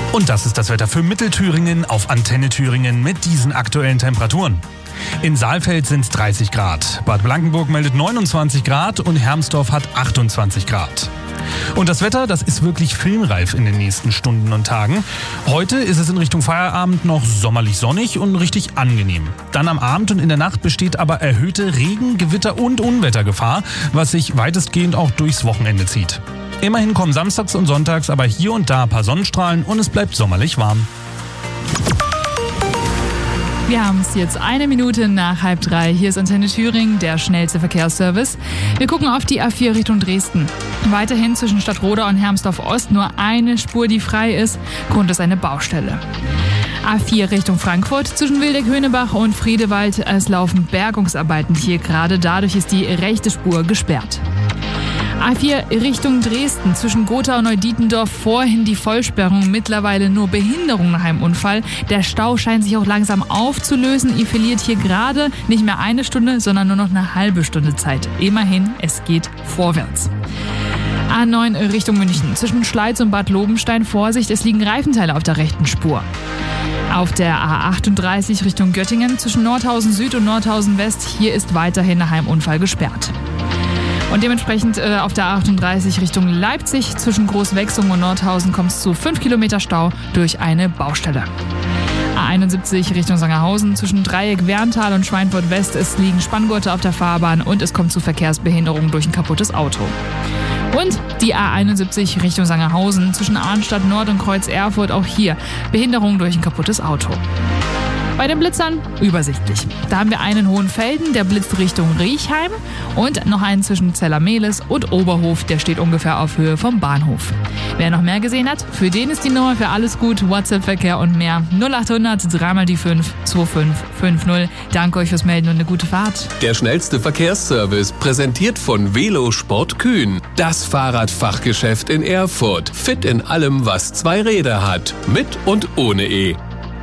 Und das ist das Wetter für Mittelthüringen auf Antenne Thüringen mit diesen aktuellen Temperaturen. In Saalfeld sind es 30 Grad, Bad Blankenburg meldet 29 Grad und Hermsdorf hat 28 Grad. Und das Wetter, das ist wirklich filmreif in den nächsten Stunden und Tagen. Heute ist es in Richtung Feierabend noch sommerlich sonnig und richtig angenehm. Dann am Abend und in der Nacht besteht aber erhöhte Regen-, Gewitter- und Unwettergefahr, was sich weitestgehend auch durchs Wochenende zieht. Immerhin kommen samstags und sonntags aber hier und da ein paar Sonnenstrahlen und es bleibt sommerlich warm. Wir haben es jetzt 1 Minute nach 2:30. Hier ist Antenne Thüringen, der schnellste Verkehrsservice. Wir gucken auf die A4 Richtung Dresden. Weiterhin zwischen Stadtroda und Hermsdorf Ost nur eine Spur, die frei ist. Grund ist eine Baustelle. A4 Richtung Frankfurt zwischen Wildeck-Höhnebach und Friedewald. Es laufen Bergungsarbeiten hier gerade. Dadurch ist die rechte Spur gesperrt. A4 Richtung Dresden zwischen Gotha und Neudietendorf, vorhin die Vollsperrung, mittlerweile nur Behinderung nach einem Unfall. Der Stau scheint sich auch langsam aufzulösen. Ihr verliert hier gerade nicht mehr 1 Stunde, sondern nur noch eine halbe Stunde Zeit. Immerhin, es geht vorwärts. A9 Richtung München zwischen Schleiz und Bad Lobenstein. Vorsicht, es liegen Reifenteile auf der rechten Spur. Auf der A38 Richtung Göttingen zwischen Nordhausen Süd und Nordhausen West. Hier ist weiterhin nach einem Unfall gesperrt. Und dementsprechend auf der A38 Richtung Leipzig zwischen Großwechsung und Nordhausen kommt es zu 5 Kilometer Stau durch eine Baustelle. A71 Richtung Sangerhausen zwischen Dreieck, Werntal und Schweinfurt West. Es liegen Spanngurte auf der Fahrbahn und es kommt zu Verkehrsbehinderungen durch ein kaputtes Auto. Und die A71 Richtung Sangerhausen zwischen Arnstadt Nord und Kreuz Erfurt. Auch hier Behinderung durch ein kaputtes Auto. Bei den Blitzern übersichtlich. Da haben wir einen in Hohenfelden, der blitzt Richtung Riechheim und noch einen zwischen Zellermehlis und Oberhof, der steht ungefähr auf Höhe vom Bahnhof. Wer noch mehr gesehen hat, für den ist die Nummer für alles gut, WhatsApp-Verkehr und mehr 0800 3 die 5 2550. Danke euch fürs Melden und eine gute Fahrt. Der schnellste Verkehrsservice, präsentiert von Velosport Kühn. Das Fahrradfachgeschäft in Erfurt. Fit in allem, was 2 Räder hat. Mit und ohne E.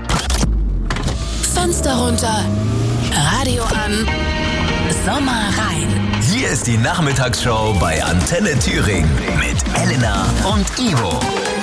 Fenster runter, Radio an, Sommer rein. Hier ist die Nachmittagsshow bei Antenne Thüringen mit Elena und Ivo.